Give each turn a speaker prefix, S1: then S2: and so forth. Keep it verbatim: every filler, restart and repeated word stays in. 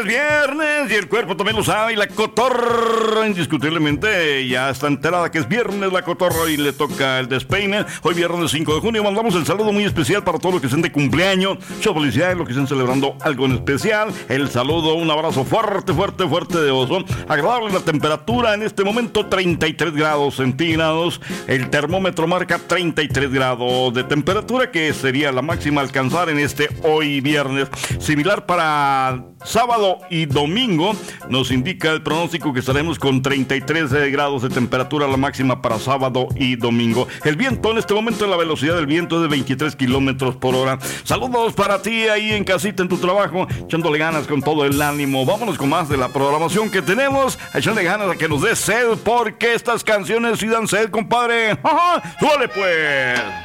S1: es viernes y el cuerpo también lo sabe, y la cotorra indiscutiblemente ya está enterada que es viernes. La cotorra y le toca el despeine. Hoy viernes cinco de junio mandamos el saludo muy especial para todos los que estén de cumpleaños. Mucha felicidades, los que estén celebrando algo en especial. El saludo, un abrazo fuerte, fuerte, fuerte de oso. Agradable la temperatura en este momento, treinta y tres grados centígrados. El termómetro marca treinta y tres grados de temperatura, que sería la máxima a alcanzar en este hoy viernes. Similar para sábado y domingo, nos indica el pronóstico que estaremos con treinta y tres grados de temperatura, la máxima para sábado y domingo. El viento en este momento, la velocidad del viento es de veintitrés kilómetros por hora. Saludos para ti ahí en casita, en tu trabajo, echándole ganas con todo el ánimo. Vámonos con más de la programación que tenemos, echándole ganas a que nos dé sed, porque estas canciones sí dan sed, compadre. ¡Súbale pues!